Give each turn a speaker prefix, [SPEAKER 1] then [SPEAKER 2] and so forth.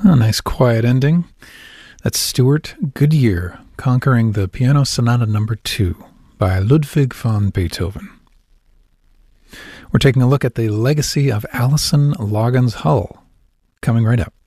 [SPEAKER 1] A nice quiet ending. That's Stuart Goodyear conquering the Piano Sonata No. 2 by Ludwig van Beethoven. We're taking a look at the legacy of Alison Loggins Hull, coming right up.